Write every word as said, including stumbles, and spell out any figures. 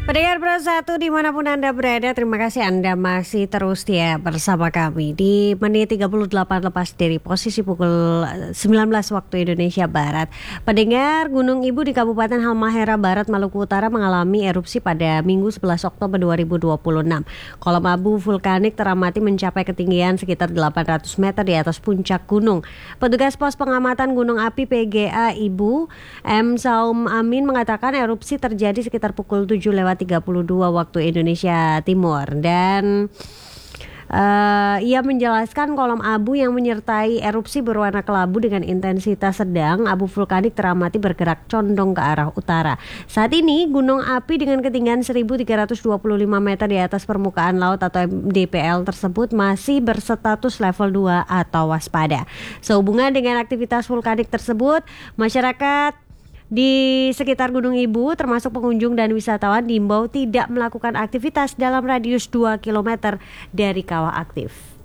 Pendengar Pro satu dimanapun Anda berada, terima kasih Anda masih terus ya bersama kami di menit tiga puluh delapan lepas dari posisi pukul sembilan belas waktu Indonesia Barat. Pendengar, Gunung Ibu di Kabupaten Halmahera Barat, Maluku Utara mengalami erupsi pada Minggu sebelas Oktober dua ribu dua puluh enam. Kolom abu vulkanik teramati mencapai ketinggian sekitar delapan ratus meter di atas puncak gunung. Petugas pos pengamatan gunung api P G A Ibu M. Saum Amin mengatakan erupsi terjadi sekitar pukul tujuh lewat tiga puluh dua waktu Indonesia Timur, dan uh, ia menjelaskan kolom abu yang menyertai erupsi berwarna kelabu dengan intensitas sedang. Abu vulkanik teramati bergerak condong ke arah utara. Saat ini gunung api dengan ketinggian seribu tiga ratus dua puluh lima meter di atas permukaan laut atau M D P L tersebut masih berstatus level dua atau waspada. Sehubungan dengan aktivitas vulkanik tersebut, masyarakat di sekitar Gunung Ibu termasuk pengunjung dan wisatawan diimbau tidak melakukan aktivitas dalam radius dua kilometer dari kawah aktif.